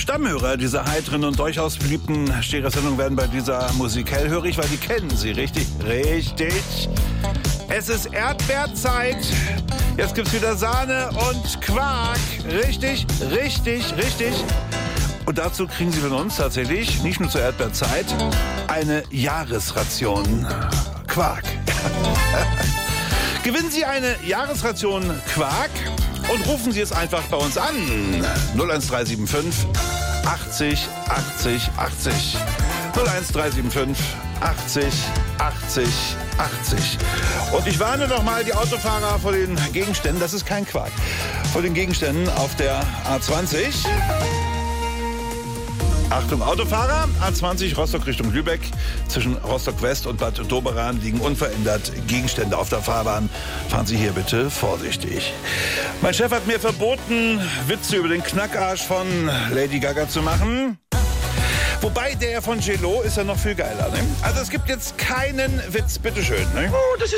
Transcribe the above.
Stammhörer dieser heiteren und durchaus beliebten Stereo-Sendung werden bei dieser Musik hellhörig, weil die kennen sie, richtig? Richtig. Es ist Erdbeerzeit. Jetzt gibt's wieder Sahne und Quark. Richtig, richtig, richtig. Und dazu kriegen Sie von uns tatsächlich, nicht nur zur Erdbeerzeit, eine Jahresration Quark. Gewinnen Sie eine Jahresration Quark und rufen Sie es einfach bei uns an. 01375 80 80 80. 01375 80 80 80. Und ich warne noch mal die Autofahrer vor den Gegenständen, das ist kein Quark, vor den Gegenständen auf der A20. Achtung Autofahrer, A20 Rostock Richtung Lübeck. Zwischen Rostock West und Bad Doberan liegen unverändert Gegenstände auf der Fahrbahn. Fahren Sie hier bitte vorsichtig. Mein Chef hat mir verboten, Witze über den Knackarsch von Lady Gaga zu machen. Wobei der von J.Lo ist ja noch viel geiler, ne? Also es gibt jetzt keinen Witz, bitteschön, ne? Oh, das ist